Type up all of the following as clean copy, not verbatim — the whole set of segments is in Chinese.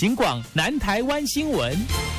警广南台湾新闻。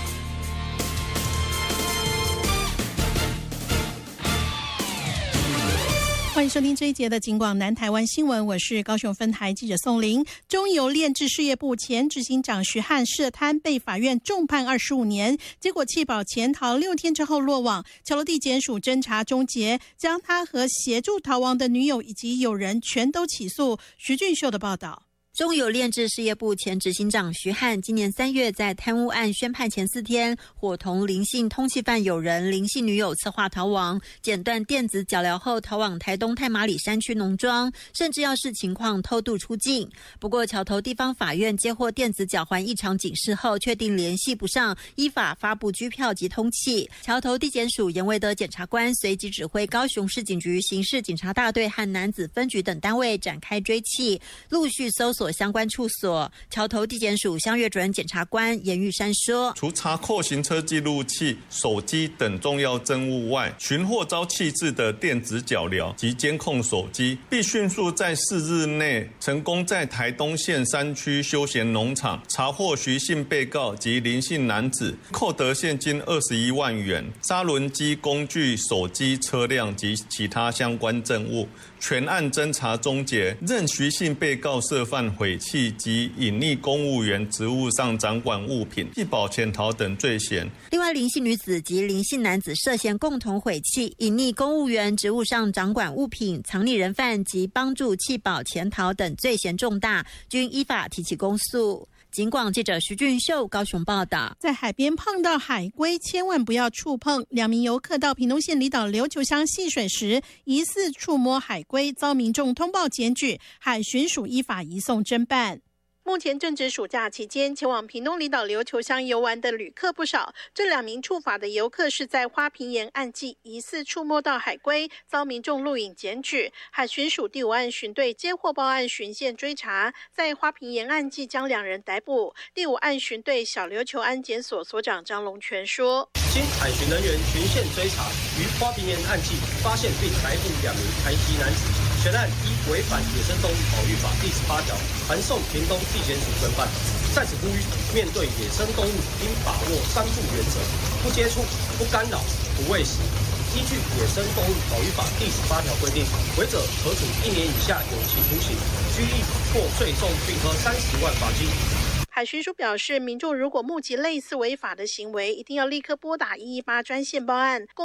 欢迎收听这一节的警广南台湾新闻，我是高雄分台记者宋玲。中油炼制事业部前执行长徐汉涉贪被法院重判25年，结果弃保潜逃6天之后落网。桥头地检署侦查终结，将他和协助逃亡的女友以及友人全都起诉。徐俊秀的报道。 中油炼制事业部前执行长徐汉今年3月在贪污案宣判前4天，伙同林姓通缉犯友人、林姓女友策划逃亡，剪断电子脚镣后逃往台东太麻里山区农庄，甚至要视情况偷渡出境。不过桥头地方法院接获电子脚环异常警示后，确定联系不上，依法发布拘票及通缉。桥头地检署严维德检察官随即指挥高雄市警局刑事警察大队和男子分局等单位展开追缉，陆续搜索相关处所。桥头地检署乡岳主任检察官严玉山说， 除查扣行车记录器、手机等重要证物外，寻获遭弃置的电子脚镣及监控手机，必迅速在4日内成功在台东县山区休闲农场查获徐姓被告及林姓男子，扣得现金21万元、砂轮机工具、手机、车辆及其他相关证物。全案侦查终结，认徐姓被告涉犯毁弃及隐匿公务员职务上掌管物品、弃保潜逃等罪嫌。 另外，林姓女子及林姓男子涉嫌共同毁弃、隐匿公务员职务上掌管物品、藏匿人犯及帮助弃保潜逃等罪嫌重大，均依法提起公诉。警广记者徐俊秀高雄报道。 在海边碰到海龟，千万不要触碰。2名游客到屏东县离岛琉球乡戏水时，疑似触摸海龟，遭民众通报检举，海巡署依法移送侦办。目前正值暑假期间，前往屏东离岛琉球乡游玩的旅客不少。这2名触法的游客是在花瓶岩岸际疑似触摸到海龟，遭民众录影检举。海巡署第5案巡队接获报案，循线追查，在花瓶岩岸际将2人逮捕。第5案巡队小琉球安检所所长张龙全说： 经海巡人员循线追查，于花瓶岩岸际发现并逮捕2名台籍男子。全案依违反野生动物保育法第18条，函送屏东地检署侦办。在此呼吁，面对野生动物，应把握3不原则：不接触、不干扰、不喂食。依据野生动物保育法第18条规定，违者可处1年以下有期徒刑、拘役或最重并科30万罚金。 海巡署表示，民众如果目击类似违法的行为，一定要立刻拨打118专线报案。